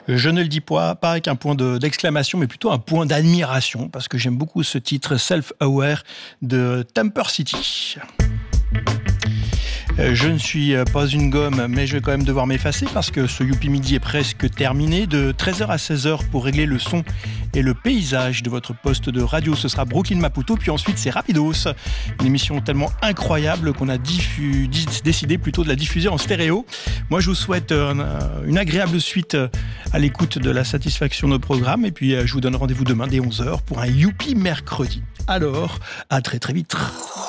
Je ne le dis pas avec un point d'exclamation, mais plutôt un point d'admiration, parce que j'aime beaucoup ce titre Self-Aware de Temper City. Je ne suis pas une gomme, mais je vais quand même devoir m'effacer parce que ce Youpi Midi est presque terminé. De 13h à 16h pour régler le son et le paysage de votre poste de radio, ce sera Brooklyn Maputo, puis ensuite c'est Rapidos. Une émission tellement incroyable qu'on a décidé plutôt de la diffuser en stéréo. Moi je vous souhaite une agréable suite à l'écoute de la satisfaction de nos programmes et puis je vous donne rendez-vous demain dès 11h pour un Youpi mercredi. Alors, à très très vite.